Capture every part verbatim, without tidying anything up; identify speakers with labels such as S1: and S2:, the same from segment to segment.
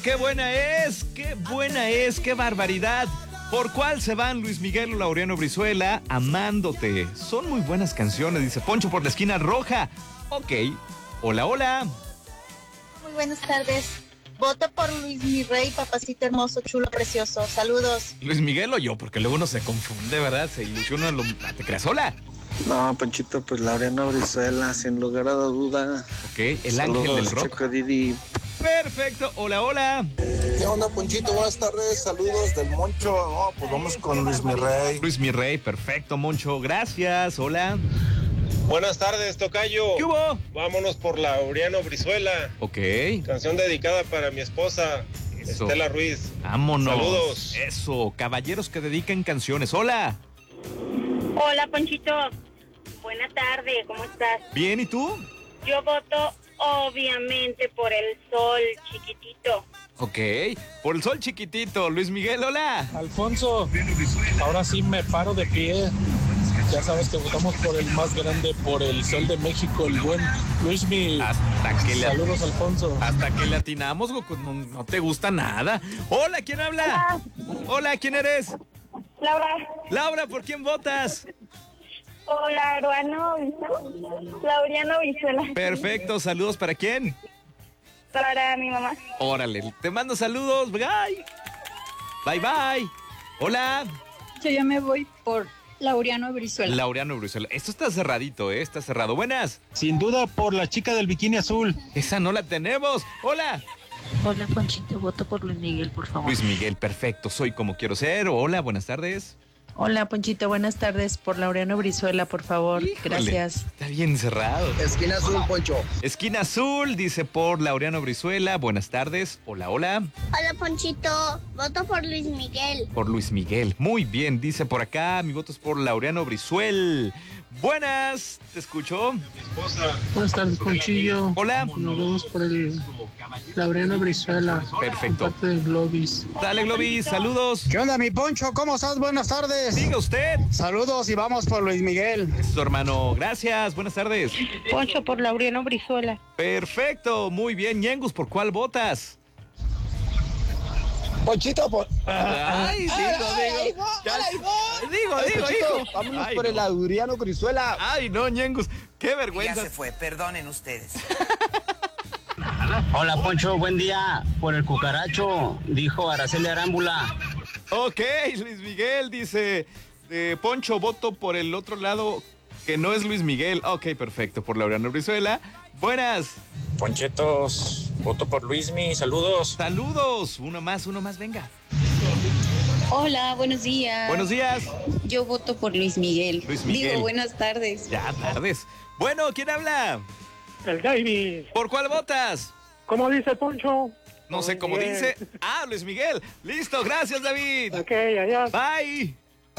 S1: qué buena es, qué buena es, qué barbaridad. ¿Por cuál se van Luis Miguel o Laureano Brizuela? Amándote. Son muy buenas canciones, dice Poncho por la esquina roja. Ok. Hola, hola.
S2: Muy buenas tardes. Voto por Luis Mi Rey, papacito hermoso, chulo, precioso. Saludos.
S1: Luis Miguel o yo, porque luego uno se confunde, ¿verdad? Se ilusiona. Lo... ¿Te creas? Hola.
S3: No, Panchito, pues Laureano Brizuela, sin lugar a duda.
S1: Ok, el
S3: Saludos,
S1: ángel del rock.
S3: Choco Didi.
S1: Perfecto. Hola, hola.
S4: ¿Qué onda, Ponchito? Buenas tardes. Saludos del Moncho. No, pues vamos con Luis Mi Rey.
S1: Luis Mi Rey, perfecto, Moncho. Gracias. Hola.
S5: Buenas tardes, tocayo.
S1: ¿Qué hubo?
S5: Vámonos por Laureano Brizuela.
S1: Ok.
S5: Canción dedicada para mi esposa,
S1: Eso.
S5: Estela Ruiz.
S1: Vámonos.
S5: Saludos.
S1: Eso, caballeros que dedican canciones. Hola.
S6: Hola, Ponchito. Buena tarde, ¿cómo estás?
S1: Bien, ¿y tú?
S6: Yo voto, obviamente, por el sol chiquitito.
S1: Ok. Por el sol chiquitito. Luis Miguel, hola.
S7: Alfonso, ahora sí me paro de pie. Ya sabes que votamos por el más grande, por el Sol de México, el buen Luismi.
S1: Hasta que le,
S7: Saludos, Alfonso.
S1: hasta que le atinamos, Goku, no, no te gusta nada. Hola, ¿quién habla?
S6: Hola,
S1: Hola, ¿quién eres?
S6: Laura.
S1: Laura, ¿por quién votas?
S6: Hola, Laureano, Laureano Brizuela.
S1: Perfecto, saludos, ¿para quién?
S6: Para mi mamá.
S1: Órale, te mando saludos, bye. Bye, bye. Hola.
S8: Yo ya me voy por Laureano Brizuela.
S1: Laureano Brizuela. Esto está cerradito, ¿eh? Está cerrado. Buenas.
S7: Sin duda por la chica del bikini azul.
S1: Esa no la tenemos. Hola.
S9: Hola, Ponchito, voto por Luis Miguel, por favor.
S1: Luis Miguel, perfecto. Soy como quiero ser. Hola, buenas tardes.
S9: Hola, Ponchito, buenas tardes. Por Laureano Brizuela, por favor.
S1: Híjole,
S9: Gracias.
S1: Está bien cerrado.
S4: Esquina azul, Poncho.
S1: Esquina azul, dice por Laureano Brizuela. Buenas tardes. Hola, hola.
S10: Hola, Ponchito. Voto por Luis Miguel.
S1: Por Luis Miguel. Muy bien, dice por acá. Mi voto es por Laureano Brizuela. Buenas, ¿te escucho?
S11: Buenas tardes, Ponchillo.
S1: Hola.
S11: Nos vemos por el Laureano Brizuela.
S1: Perfecto.
S11: Por parte de Globis.
S1: Dale, Globis, saludos.
S12: ¿Qué onda, mi Poncho? ¿Cómo estás? Buenas tardes.
S1: Diga usted.
S12: Saludos y vamos por Luis Miguel.
S1: Eso, hermano. Gracias. Buenas tardes.
S9: Poncho, por Laureano Brizuela.
S1: Perfecto. Muy bien. Ñengus, ¿por cuál votas?
S4: Ponchito, por...
S1: Ay, digo,
S4: ay,
S1: digo.
S4: ay,
S1: Ya-
S4: ay, ay,
S1: Digo,
S4: ay,
S1: digo,
S4: Ponchito,
S1: hijo.
S4: vámonos
S1: Ay,
S4: por el
S1: no.
S4: Laureano Brizuela.
S1: Ay, no, Ñengus. Qué
S13: Ya
S1: vergüenza.
S13: se fue, perdonen ustedes.
S14: Hola, Poncho, buen día. Por el cucaracho, dijo Araceli Arámbula.
S1: Ok, Luis Miguel dice, eh, Poncho, voto por el otro lado que no es Luis Miguel. Ok, perfecto, por Laureano Brizuela. Buenas.
S7: Ponchetos, voto por Luismi. Saludos.
S1: Saludos. Uno más, uno más, venga.
S8: Hola, buenos días.
S1: Buenos días.
S8: Yo voto por Luis Miguel.
S1: Luis Miguel.
S8: Digo, buenas tardes.
S1: Ya, tardes. Bueno, ¿quién habla?
S15: El David.
S1: ¿Por cuál votas?
S15: ¿Cómo dice Poncho?
S1: No sé cómo
S15: Miguel.
S1: dice. Ah, Luis Miguel. Listo, gracias, David.
S15: Ok, allá.
S1: Bye.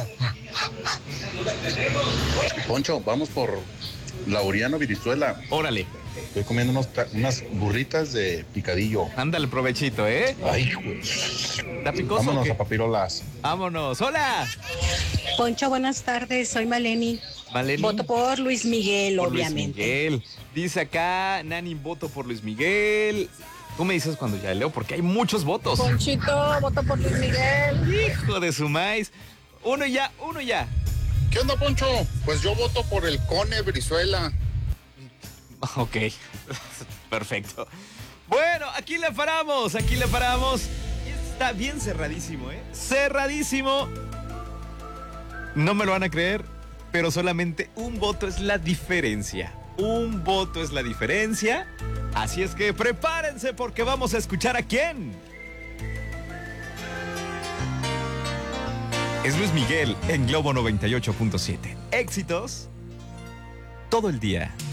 S16: Poncho, vamos por Laureano Brizuela.
S1: Órale.
S16: Estoy comiendo unos ta- unas burritas de picadillo.
S1: Ándale, provechito, ¿eh?
S16: Ay, güey.
S1: ¿Está picoso o
S16: Vámonos
S1: qué?
S16: a papirolas.
S1: Vámonos. Hola.
S9: Poncho, buenas tardes. Soy Maleni.
S1: Maleni.
S9: Voto por Luis Miguel,
S1: Por
S9: obviamente.
S1: Luis Miguel. Dice acá, Nani, voto por Luis Miguel. Tú me dices cuando ya leo, porque hay muchos votos.
S8: Ponchito, voto por Luis Miguel.
S1: Hijo de su maíz. Uno ya, uno ya.
S16: ¿Qué onda, Poncho? Pues yo voto por el Cone Brizuela.
S1: Ok, perfecto. Bueno, aquí le paramos, aquí le paramos. Y está bien cerradísimo, ¿eh? Cerradísimo. No me lo van a creer, pero solamente un voto es la diferencia. Un voto es la diferencia. Así es que prepárense porque vamos a escuchar a quién. Es Luis Miguel en Globo noventa y ocho punto siete. Éxitos todo el día.